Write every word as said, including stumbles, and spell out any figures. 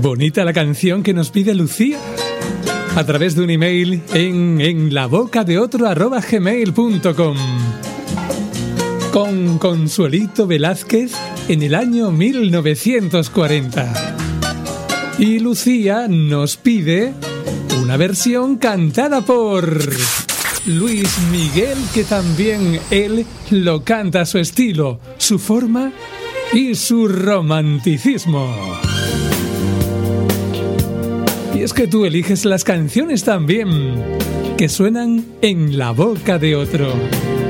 Bonita la canción que nos pide Lucía a través de un email en, en labocadeotro arroba gmail punto com. Con Consuelito Velázquez en el año mil novecientos cuarenta. Y Lucía nos pide una versión cantada por Luis Miguel, que también él lo canta a su estilo, su forma y su romanticismo. Y es que tú eliges las canciones también que suenan en la boca de otro.